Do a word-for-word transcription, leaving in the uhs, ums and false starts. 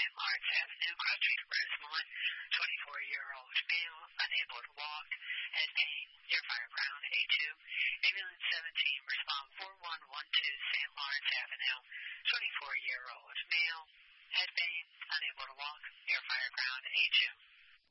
Saint Lawrence Avenue, Cross Street, Rosemont, twenty-four-year-old male, unable to walk, head pain, near Fire Ground, A two. Ambulance seventeen, respond four one one two, Saint Lawrence Avenue, twenty-four-year-old male, head pain, unable to walk, near Fire Ground, A two.